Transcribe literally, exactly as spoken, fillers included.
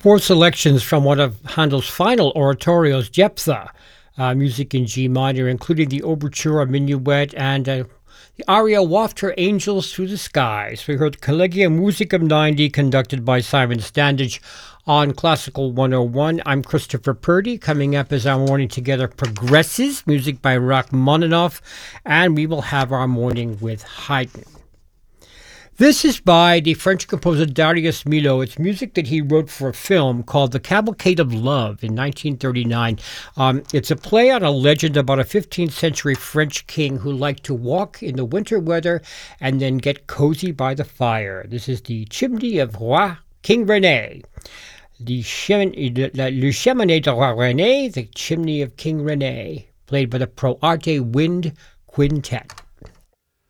Four selections from one of Handel's final oratorios, Jephthah, uh, music in G minor, including the overture, a minuet, and uh, the aria Waft Her Angels Through the Skies. We heard Collegium Musicum ninety, conducted by Simon Standage on Classical one oh one. I'm Christopher Purdy. Coming up as our Morning Together progresses, music by Rachmaninoff, and we will have our morning with Haydn. This is by the French composer Darius Milhaud. It's music that he wrote for a film called The Cavalcade of Love in nineteen thirty-nine. Um, it's a play on a legend about a fifteenth century French king who liked to walk in the winter weather and then get cozy by the fire. This is the Chimney of Roi, King René. The chemin- Le Cheminée de Roi René, the Chimney of King René, played by the Pro Arte Wind Quintet.